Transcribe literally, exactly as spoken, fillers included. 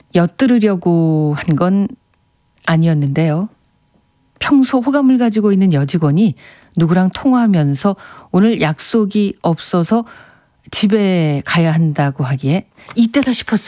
엿들으려고 한 건 아니었는데요. 평소 호감을 가지고 있는 여직원이 누구랑 통화하면서 오늘 약속이 없어서 집에 가야 한다고 하기에 이때다 싶었어요.